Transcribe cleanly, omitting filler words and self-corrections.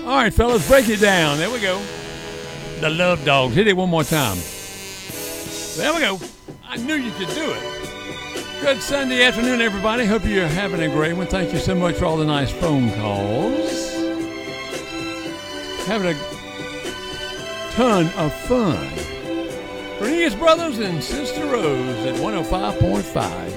All right, fellas, break it down. There we go. The Love Dogs. Hit it one more time. There we go. I knew you could do it. Good Sunday afternoon, everybody. Hope you're having a great one. Thank you so much for all the nice phone calls. Having a ton of fun. Rodriguez Brothers and Sister Rose at 105.5.